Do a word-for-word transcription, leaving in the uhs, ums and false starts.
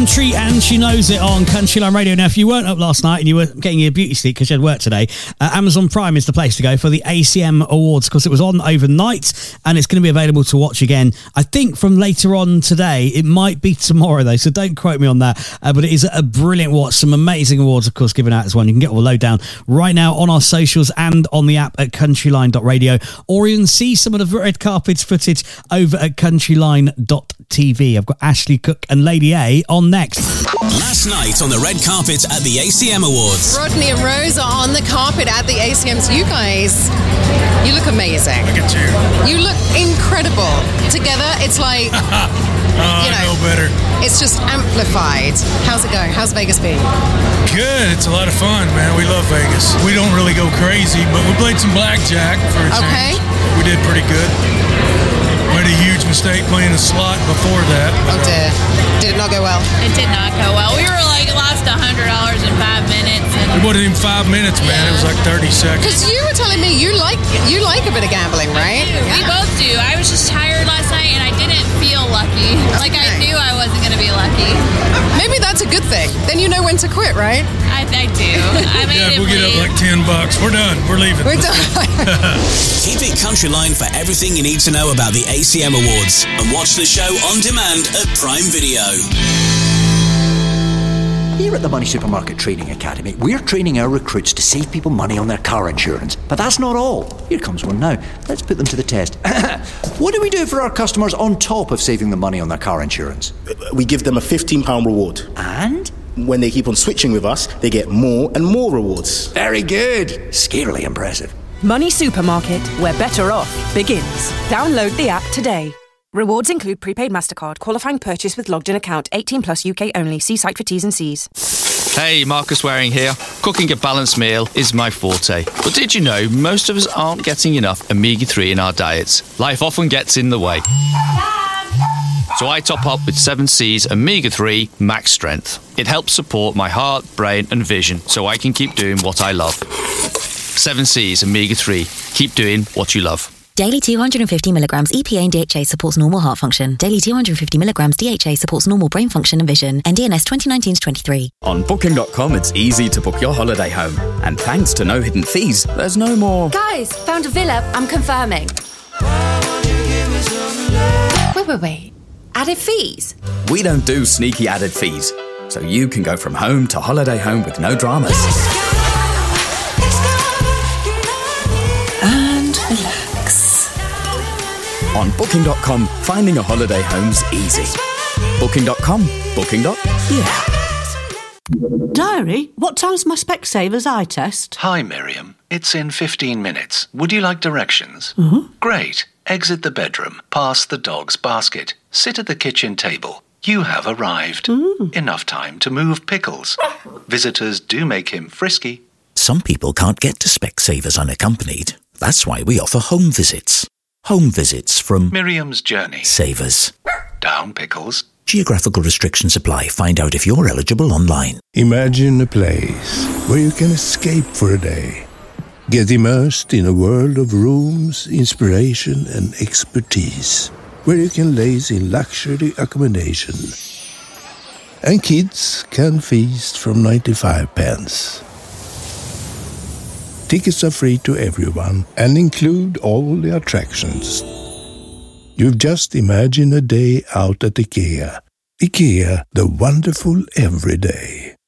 Country and She Knows It on Countryline Radio. Now, if you weren't up last night and you were getting your beauty sleep because you had work today, uh, Amazon Prime is the place to go for the A C M Awards, because it was on overnight and it's going to be available to watch again, I think, from later on today. It might be tomorrow, though, so don't quote me on that. Uh, but it is a brilliant watch. Some amazing awards, of course, given out as well. You can get all the lowdown right now on our socials and on the app at countryline dot radio, or you can see some of the red carpet footage over at countryline dot t v. I've got Ashley Cook and Lady A on next. Last night on the red carpet at the A C M Awards. Rodney and Rose are on the carpet at the A C Ms. You guys, you look amazing. Look at you. You look incredible. Together, it's like, oh, you know, I know better. It's just amplified. How's it going? How's Vegas been? Good. It's a lot of fun, man. We love Vegas. We don't really go crazy, but we played some blackjack for a Okay. change. We did pretty good. Made a huge mistake playing a slot before that. Oh dear. Did it not go well? It did not go well. We were like, lost one hundred dollars in five minutes. It And wasn't even five minutes, man. Yeah. It was like thirty seconds. Because you were telling me you like you like a bit of gambling, right? we both do. I was just tired last night and I didn't feel lucky. Like I knew I wasn't going to be lucky. Maybe that's a good thing. Then you know when to quit, right? I, I do. I made Yeah, him we'll get up leave. like ten bucks. We're done. We're leaving. We're done. Keep it Countryline for everything you need to know about the A C M Awards, and watch the show on demand at Prime Video. Here at the Money Supermarket Training Academy, we're training our recruits to save people money on their car insurance. But that's not all. Here comes one now. Let's put them to the test. What do we do for our customers on top of saving them money on their car insurance? We give them a fifteen pounds reward. And? When they keep on switching with us, they get more and more rewards. Very good. Scarily impressive. Money Supermarket, where better off begins. Download the app today. Rewards include prepaid MasterCard, qualifying purchase with logged in account, eighteen plus U K only. See site for T's and C's. Hey, Marcus Waring here. Cooking a balanced meal is my forte. But did you know most of us aren't getting enough omega three in our diets? Life often gets in the way. So I top up with seven C's Omega three Max Strength. It helps support my heart, brain and vision so I can keep doing what I love. seven C's Omega three. Keep doing what you love. Daily two hundred fifty milligrams E P A and D H A supports normal heart function. Daily two hundred fifty milligrams D H A supports normal brain function and vision. N D N S twenty nineteen to twenty-three. On Booking dot com, it's easy to book your holiday home. And thanks to no hidden fees, there's no more... Guys, found a villa. I'm confirming. Wait, wait, wait. Added fees? We don't do sneaky added fees. So you can go from home to holiday home with no dramas. And relax. On Booking dot com, finding a holiday home's easy. Booking dot com. Booking. Yeah. Diary, what time's my Specsavers eye test? Hi, Miriam. It's in fifteen minutes. Would you like directions? Uh-huh. Great. Exit the bedroom, past the dog's basket, sit at the kitchen table. You have arrived. Mm. Enough time to move pickles. Visitors do make him frisky. Some people can't get to Specsavers unaccompanied. That's why we offer home visits. Home visits from Miriam's Journey. Savers. Down pickles. Geographical restrictions apply. Find out if you're eligible online. Imagine a place where you can escape for a day. Get immersed in a world of rooms, inspiration and expertise. Where you can laze in luxury accommodation. And kids can feast from ninety-five pence. Tickets are free to everyone and include all the attractions. You've just imagined a day out at IKEA. IKEA, the wonderful everyday.